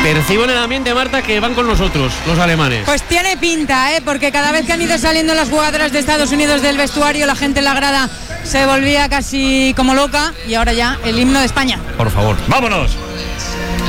Percibo en el ambiente, Marta, que van con nosotros, los alemanes. Pues tiene pinta, porque cada vez que han ido saliendo las jugadoras de Estados Unidos del vestuario, la gente en la grada se volvía casi como loca, y ahora ya el himno de España. Por favor, vámonos.